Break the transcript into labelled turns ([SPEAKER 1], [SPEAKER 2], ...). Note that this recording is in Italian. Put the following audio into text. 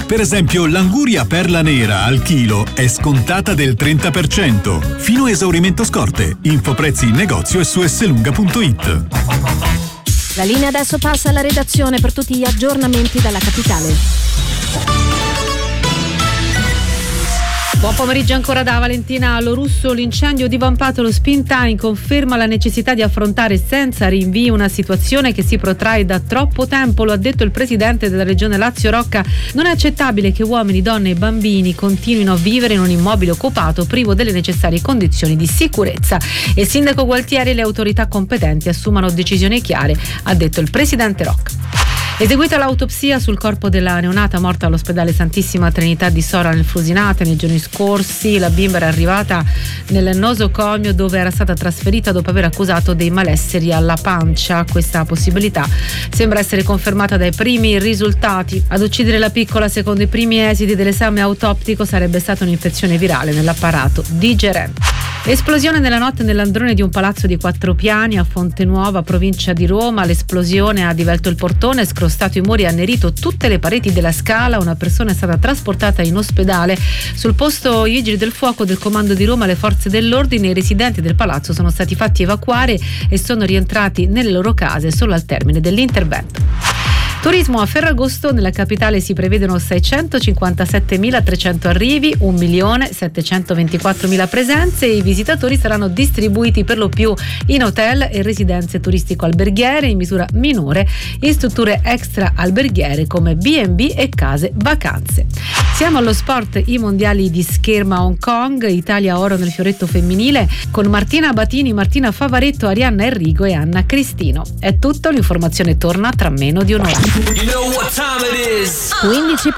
[SPEAKER 1] Per esempio, l'anguria perla nera al chilo è scontata del 30%. Fino a esaurimento scorte. Info prezzi in negozio e su slunga.it.
[SPEAKER 2] La linea adesso passa alla redazione per tutti gli aggiornamenti dalla capitale.
[SPEAKER 3] Buon pomeriggio ancora da Valentina Lorusso. L'incendio divampato allo Spintain conferma la necessità di affrontare senza rinvii una situazione che si protrae da troppo tempo. Lo ha detto il presidente della regione Lazio Rocca. Non è accettabile che uomini, donne e bambini continuino a vivere in un immobile occupato privo delle necessarie condizioni di sicurezza. E il sindaco Gualtieri e le autorità competenti assumano decisioni chiare, ha detto il presidente Rocca. Eseguita l'autopsia sul corpo della neonata morta all'ospedale Santissima Trinità di Sora nel Frusinate nei giorni scorsi, la bimba era arrivata nel nosocomio dove era stata trasferita dopo aver accusato dei malesseri alla pancia. Questa possibilità sembra essere confermata dai primi risultati. Ad uccidere la piccola, secondo i primi esiti dell'esame autoptico, sarebbe stata un'infezione virale nell'apparato digerente. Esplosione nella notte nell'androne di un palazzo di 4 piani a Fontenuova, provincia di Roma. L'esplosione ha divelto il portone, scrostato i muri e annerito tutte le pareti della scala. Una persona è stata trasportata in ospedale. Sul posto i vigili del fuoco del comando di Roma, le forze dell'ordine e i residenti del palazzo sono stati fatti evacuare e sono rientrati nelle loro case solo al termine dell'intervento. Turismo a Ferragosto, nella capitale si prevedono 657.300 arrivi, 1.724.000 presenze e i visitatori saranno distribuiti per lo più in hotel e residenze turistico-alberghiere, in misura minore in strutture extra alberghiere come B&B e case vacanze. Siamo allo sport, i mondiali di scherma Hong Kong, Italia oro nel fioretto femminile con Martina Batini, Martina Favaretto, Arianna Enrico e Anna Cristino. È tutto, l'informazione torna tra meno di un'ora.
[SPEAKER 2] 15